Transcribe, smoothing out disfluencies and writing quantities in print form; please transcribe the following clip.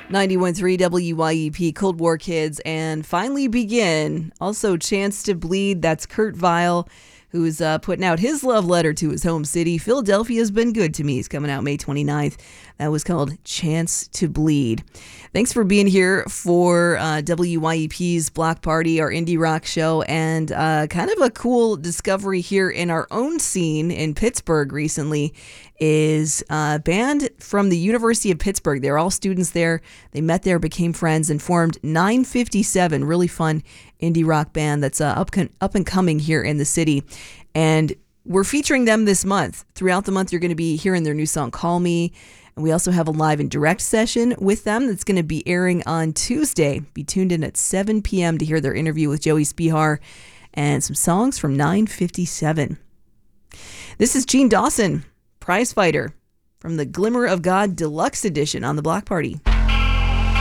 91.3 WYEP, Cold War Kids, and Finally Begin. Also, Chance to Bleed. That's Kurt Vile, who's putting out his love letter to his home city. Philadelphia's been good to me. He's coming out May 29th. That was called Chance to Bleed. Thanks for being here for WYEP's Block Party, our indie rock show, and kind of a cool discovery here in our own scene in Pittsburgh recently is a band from the University of Pittsburgh. They're all students there. They met there, became friends, and formed 957, really fun indie rock band that's up and coming here in the city. And we're featuring them this month. Throughout the month, you're going to be hearing their new song, Call Me. And we also have a live and direct session with them that's going to be airing on Tuesday. Be tuned in at 7 p.m. to hear their interview with Joey Spihar and some songs from 957. This is Gene Dawson, Prize Fighter, from the Glimmer of God Deluxe Edition on the Block Party.